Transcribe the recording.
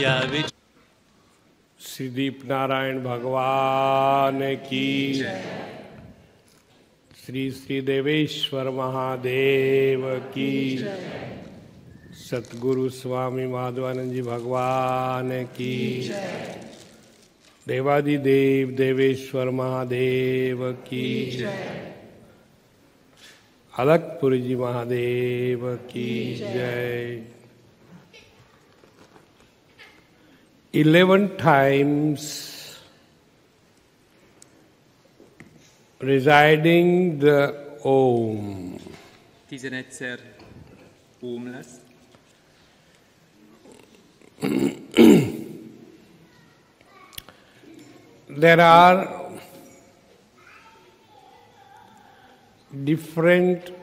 श्री दीप नारायण भगवान की, श्री श्री देवेश्वर महादेव की, सतगुरु स्वामी माधवानंद जी भगवान की, देवादिदेव देवेश्वर महादेव की, अलकपुरी जी महादेव की जय। 11 times residing the Om. 11-szer Om lesz. There are different